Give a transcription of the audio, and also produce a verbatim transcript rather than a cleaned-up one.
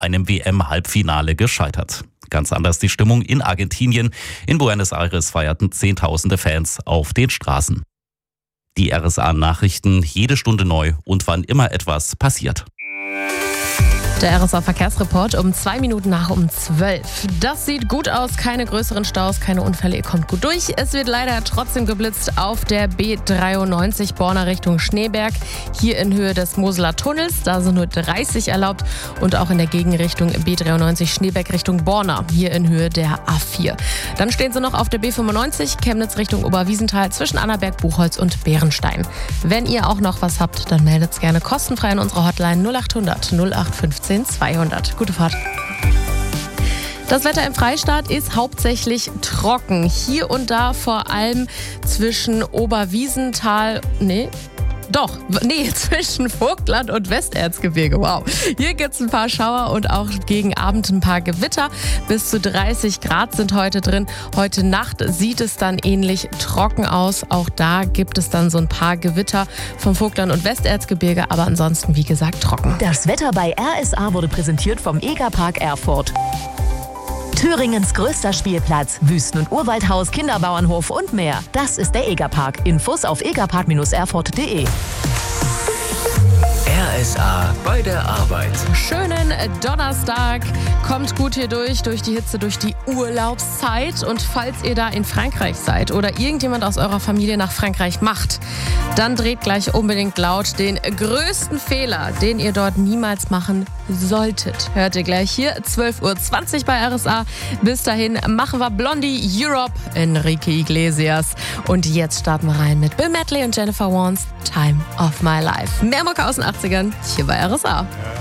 einem W M-Halbfinale gescheitert. Ganz anders die Stimmung in Argentinien. In Buenos Aires feierten Zehntausende Fans auf den Straßen. Die R S A-Nachrichten jede Stunde neu und wann immer etwas passiert. Der R S A-Verkehrsreport um zwei Minuten nach um zwölf. Das sieht gut aus, keine größeren Staus, keine Unfälle, ihr kommt gut durch. Es wird leider trotzdem geblitzt auf der B dreiundneunzig Borna Richtung Schneeberg. Hier in Höhe des Moseler Tunnels, da sind nur dreißig erlaubt. Und auch in der Gegenrichtung B dreiundneunzig Schneeberg Richtung Borna, hier in Höhe der A vier. Dann stehen sie noch auf der B fünfundneunzig Chemnitz Richtung Oberwiesenthal zwischen Annaberg, Buchholz und Bärenstein. Wenn ihr auch noch was habt, dann meldet es gerne kostenfrei an unsere Hotline null achthundert null acht fünfzehn zweihundert. Gute Fahrt. Das Wetter im Freistaat ist hauptsächlich trocken. Hier und da vor allem zwischen Oberwiesenthal, nee, doch, nee, zwischen Vogtland und Westerzgebirge. Wow. Hier gibt es ein paar Schauer und auch gegen Abend ein paar Gewitter. Bis zu dreißig Grad sind heute drin. Heute Nacht sieht es dann ähnlich trocken aus. Auch da gibt es dann so ein paar Gewitter vom Vogtland und Westerzgebirge, aber ansonsten, wie gesagt, trocken. Das Wetter bei R S A wurde präsentiert vom Egerpark Erfurt. Thüringens größter Spielplatz, Wüsten- und Urwaldhaus, Kinderbauernhof und mehr. Das ist der Egerpark. Infos auf egerpark erfurt punkt de. R S A bei der Arbeit. Schönen Donnerstag. Kommt gut hier durch, durch die Hitze, durch die Urlaubszeit. Und falls ihr da in Frankreich seid oder irgendjemand aus eurer Familie nach Frankreich macht, dann dreht gleich unbedingt laut den größten Fehler, den ihr dort niemals machen solltet. Hört ihr gleich hier, zwölf Uhr zwanzig bei R S A. Bis dahin machen wir Blondie Europe, Enrique Iglesias. Und jetzt starten wir rein mit Bill Medley und Jennifer Warnes, Time of My Life. Mehr Mucke aus den achtzigern, hier bei R S A.